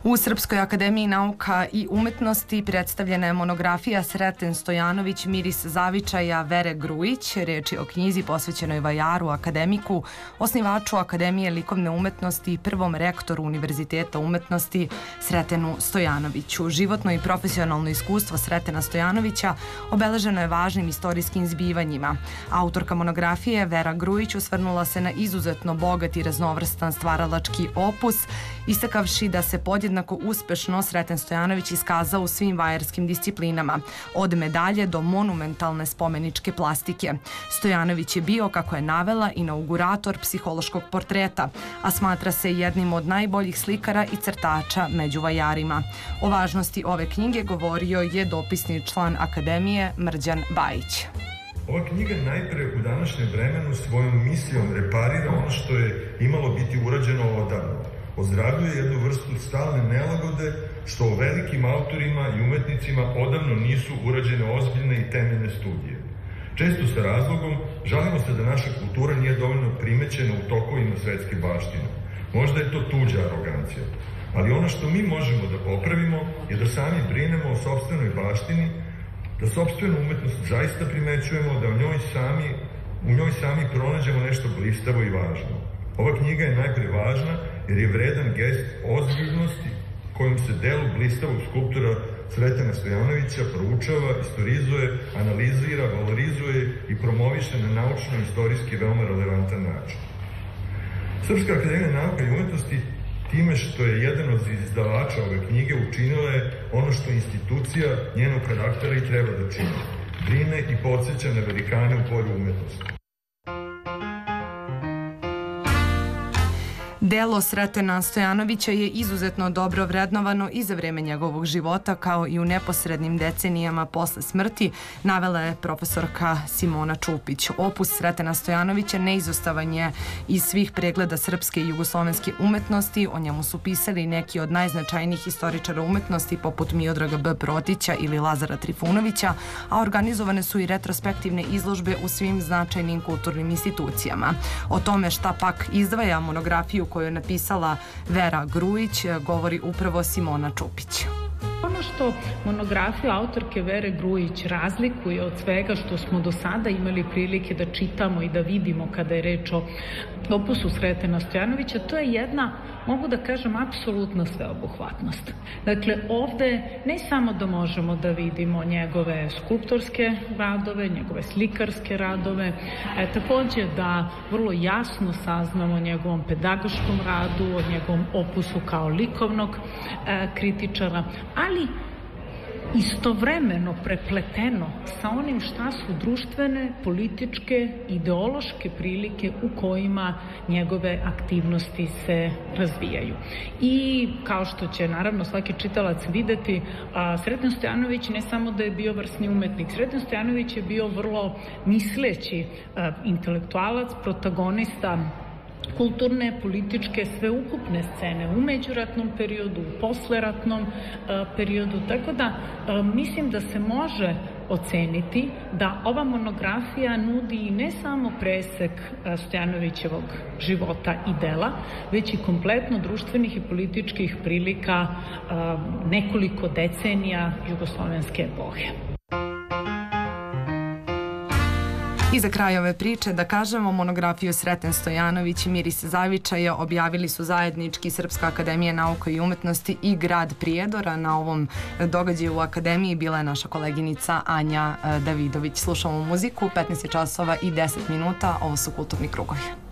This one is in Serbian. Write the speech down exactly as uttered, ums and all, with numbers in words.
U Srpskoj akademiji nauka i umetnosti predstavljena je monografija Sreten Stojanović, miris zavičaja Vere Grujić. Reč je o knjizi posvećenoj vajaru, akademiku, osnivaču Akademije likovne umetnosti i prvom rektoru Univerziteta umetnosti Sretenu Stojanoviću. Životno i profesionalno iskustvo Sretena Stojanovića obeleženo je važnim istorijskim zbivanjima. Autorka monografije Vera Grujić osvrnula se na izuzetno bogat i raznovrstan stvaralački opus, istakavši da se podjednako uspešno Sreten Stojanović iskazao u svim vajarskim disciplinama, od medalje do monumentalne spomeničke plastike. Stojanović je bio, kako je navela, inaugurator psihološkog portreta, a smatra se jednim od najboljih slikara i crtača među vajarima. O važnosti ove knjige govorio je dopisni član Akademije Mrđan Bajić. Ova knjiga najpre u današnjem vremenu svojom misijom reparira ono što je imalo biti urađeno odavno. Ozdravljuje jednu vrstu stalne nelagode što o velikim autorima i umetnicima odavno nisu urađene ozbiljne i temeljne studije. Često sa razlogom žalimo se da naša kultura nije dovoljno primećena u tokovima svetske baštine. Možda je to tuđa arogancija, ali ono što mi možemo da popravimo je da sami brinemo o sopstvenoj baštini, da sopstvenu umetnost zaista primećujemo, da u njoj sami, u njoj sami pronađemo nešto blistavo i važno. Ova knjiga je najpre važna jer je vredan gest ozbiljnosti kojom se delo blistavog skulptora Sretena Stojanovića proučava, istorizuje, analizira, valorizuje i promoviše na naučno-istorijski veoma relevantan način. Srpska akademija nauka i umetnosti time što je jedan od izdavača ove knjige učinila je ono što institucija njenog karaktera i treba da čini. Brine i podsjeća na velikane u polju umetnosti. Delo Sretena Stojanovića je izuzetno dobro vrednovano i za vreme njegovog života, kao i u neposrednim decenijama posle smrti, navela je profesorka Simona Čupić. Opus Sretena Stojanovića neizostavan je iz svih pregleda srpske i jugoslovenske umetnosti. O njemu su pisali neki od najznačajnijih istoričara umetnosti poput Miodraga B. Protića ili Lazara Trifunovića, a organizovane su i retrospektivne izložbe u svim značajnim kulturnim institucijama. O tome šta pak izdvaja monografiju koju je napisala Vera Grujić govori upravo Simona Čupić. Ono što monografiju autorke Vere Grujić razlikuje od svega što smo do sada imali prilike da čitamo i da vidimo kada je reč o opusu Sretena Stojanovića, to je jedna, mogu da kažem, apsolutna sveobuhvatnost. Dakle, ovde ne samo da možemo da vidimo njegove skulptorske radove, njegove slikarske radove, e, takođe da vrlo jasno saznamo o njegovom pedagoškom radu, o njegovom opusu kao likovnog e, kritičara, ali istovremeno prepleteno sa onim šta su društvene, političke, ideološke prilike u kojima njegove aktivnosti se razvijaju. I kao što će naravno svaki čitalac videti, Sreten Stojanović ne samo da je bio vrsni umetnik, Sreten Stojanović je bio vrlo misleći intelektualac, protagonista kulturne, političke, sveukupne scene u međuratnom periodu, u posleratnom periodu, tako da mislim da se može oceniti da ova monografija nudi ne samo presek Stojanovićevog života i dela, već i kompletno društvenih i političkih prilika nekoliko decenija jugoslovenske epohe. I za kraj ove priče da kažemo, monografiju Sreten Stojanović, miris zavičaja objavili su zajednički Srpska akademija nauka i umetnosti i grad Prijedora. Na ovom događaju u akademiji bila je naša koleginica Anja Davidović. Slušamo muziku, petnaest časova i deset minuta, ovo su Kulturni krugovi.